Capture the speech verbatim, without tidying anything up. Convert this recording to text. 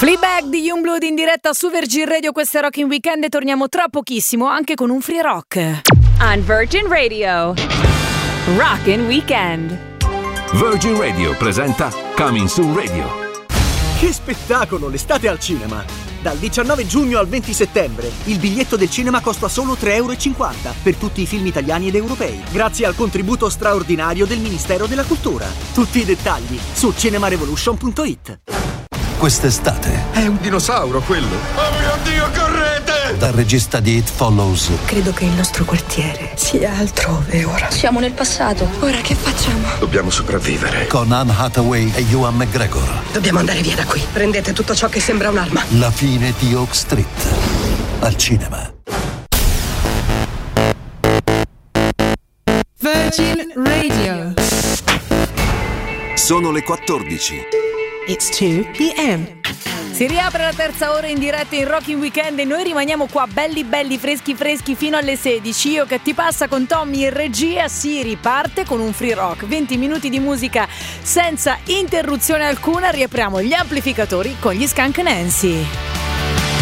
Fleabag di Youngblood in diretta su Virgin Radio, questo è Rockin' Weekend e torniamo tra pochissimo anche con un free rock. On Virgin Radio, Rockin' Weekend. Virgin Radio presenta Coming Soon Radio. Che spettacolo, l'estate al cinema! Dal diciannove giugno al venti settembre il biglietto del cinema costa solo tre e cinquanta euro per tutti i film italiani ed europei, grazie al contributo straordinario del Ministero della Cultura. Tutti i dettagli su cinemarevolution punto it. Quest'estate è un dinosauro quello. Oh mio Dio, correte! Dal regista di It Follows. Credo che il nostro quartiere sia altrove ora. Siamo nel passato. Ora che facciamo? Dobbiamo sopravvivere. Con Anne Hathaway e Ewan McGregor. Dobbiamo andare via da qui. Prendete tutto ciò che sembra un'arma. La fine di Oak Street. Al cinema. Virgin Radio. Sono le quattordici. It's two p.m. Si riapre la terza ora in diretta in Rockin' Weekend e noi rimaniamo qua belli belli freschi freschi fino alle sedici. Io che ti passa con Tommy in regia. Si riparte con un free rock, venti minuti di musica senza interruzione alcuna. Riapriamo gli amplificatori con gli Skunk Nancy.